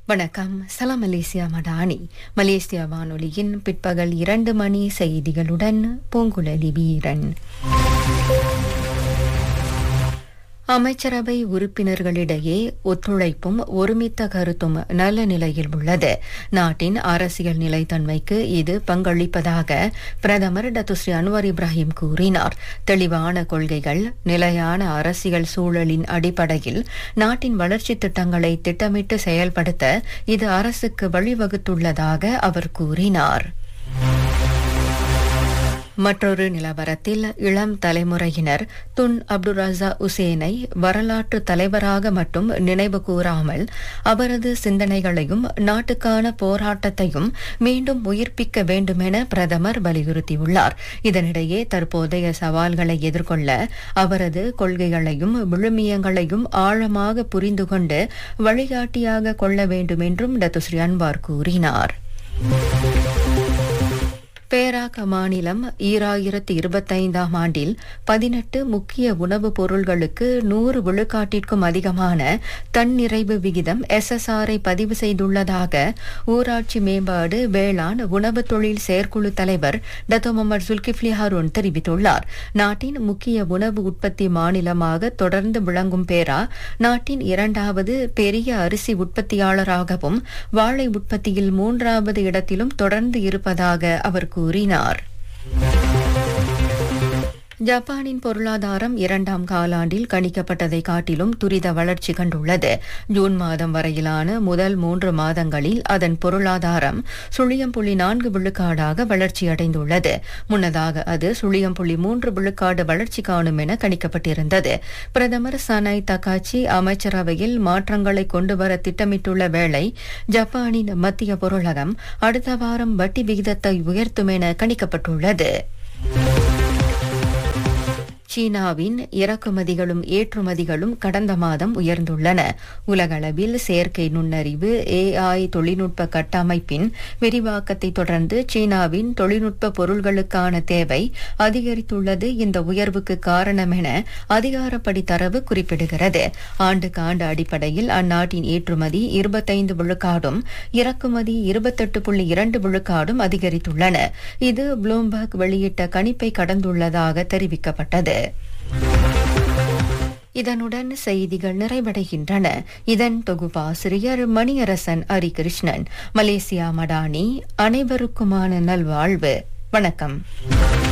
வணக்கம். சலாம் Malaysia Madani. Malaysia வானொலியின் பிற்பகல் 2 மணி செய்திகளுடன் பூங்குழலி வீரன். அமைச்சரவை உறுப்பினர்களிடையே ஒத்துழைப்பும் ஒருமித்த கருத்தும் நல்ல நிலையில் உள்ளது. நாட்டின் அரசியல் நிலைத்தன்மைக்கு இது பங்களிப்பதாக பிரதமர் டத்துஸ்ரீ அன்வர் இப்ராஹிம் கூறினார். தெளிவான கொள்கைகள், நிலையான அரசியல் சூழலின் அடிப்படையில் நாட்டின் வளர்ச்சி திட்டங்களை திட்டமிட்டு செயல்படுத்த இது அரசுக்கு வழிவகுத்துள்ளதாக அவர் கூறினார். மற்றொரு நிலவரத்தில் இளம் தலைமுறையினர் துன் அப்துல் ரஸா உசேனை வரலாற்று தலைவராக மட்டும் நினைவு கூறாமல் அவரது சிந்தனைகளையும் நாட்டுக்கான போராட்டத்தையும் மீண்டும் உயிர்ப்பிக்க வேண்டுமென பிரதமர் வலியுறுத்தியுள்ளார். இதனிடையே தற்போதைய சவால்களை எதிர்கொள்ள அவரது கொள்கைகளையும் விழுமியங்களையும் ஆழமாக புரிந்து கொண்டு வழிகாட்டியாக கொள்ள வேண்டும் என்றும் டத்துஸ்ரீ அன்வார் கூறினார். பேராக் மாநிலம் 2025ஆம் ஆண்டில் 18 முக்கிய உணவுப் பொருள்களுக்கு 100 விழுக்காட்டிற்கும் அதிகமான தன்னிறைவு விகிதம் SSRஐ பதிவு செய்துள்ளதாக ஊராட்சி மேம்பாடு, வேளாண், உணவு தொழில் செயற்குழு தலைவர் டத்தோ முகமது சுல்கிஃப்லி ஹாரூன் தெரிவித்துள்ளார். நாட்டின் முக்கிய உணவு உற்பத்தி மாநிலமாக தொடர்ந்து விளங்கும் பேரா நாட்டின் 2வது பெரிய அரிசி உற்பத்தியாளராகவும் வாழை உற்பத்தியில் 3வது இடத்திலும் தொடர்ந்து இருப்பதாக அவர் கூறினார். ஜப்பானின் பொருளாதாரம் 2ஆம் காலாண்டில் கணிக்கப்பட்டதை காட்டிலும் துரித வளர்ச்சி கண்டுள்ளது. ஜூன் மாதம் வரையிலான முதல் 3 மாதங்களில் அதன் பொருளாதாரம் 0.4 விழுக்காடாக வளர்ச்சியடைந்துள்ளது. முன்னதாக அது 0.3 விழுக்காடு வளர்ச்சி காணும் என கணிக்கப்பட்டிருந்தது. பிரதமர் சனாய் தகாச்சி அமைச்சரவையில் மாற்றங்களை கொண்டுவர திட்டமிட்டுள்ள வேளை ஜப்பானின் மத்திய பொருளகம் அடுத்த வாரம் வட்டி விகிதத்தை உயர்த்தும் என கணிக்கப்பட்டுள்ளது. சீனாவின் இறக்குமதிகளும் ஏற்றுமதிகளும் கடந்த மாதம் உயர்ந்துள்ளன. உலகளவில் செயற்கை நுண்ணறிவு AI தொழில்நுட்ப கட்டமைப்பின் விரிவாக்கத்தை தொடர்ந்து சீனாவின் தொழில்நுட்ப பொருள்களுக்கான தேவை அதிகரித்துள்ளது இந்த உயர்வுக்கு காரணம் என அதிகாரப்படி தரவு குறிப்பிடுகிறது. ஆண்டுக்கு ஆண்டு அடிப்படையில் அந்நாட்டின் ஏற்றுமதி 25 விழுக்காடும் இறக்குமதி 28.2 விழுக்காடும் அதிகரித்துள்ளன. இது ப்ளூம்பர்க் வெளியிட்ட கணிப்பை கடந்துள்ளதாக தெரிவிக்கப்பட்டது. இதனுடன் செய்திகள் நிறைவடைகின்றன. இதன் தொகுப்பாசிரியர் மணியரசன் ஹரிகிருஷ்ணன். மலேசியா மடானி. அனைவருக்குமான நல்வாழ்வு. வணக்கம்.